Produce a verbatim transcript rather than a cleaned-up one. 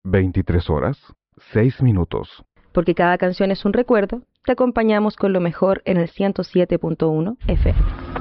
veintitrés horas, seis minutos. Porque cada canción es un recuerdo, te acompañamos con lo mejor en el ciento siete punto uno F M.